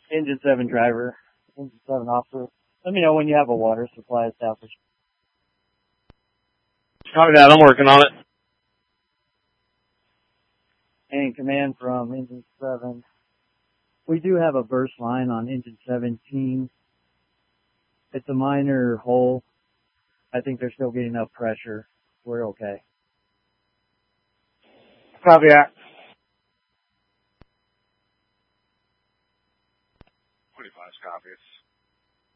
Engine 7 driver, Engine 7 officer. Let me know when you have a water supply established. Copy that. I'm working on it. And command from Engine 7. We do have a burst line on Engine 17. It's a minor hole. I think they're still getting up pressure. We're okay. Copy that.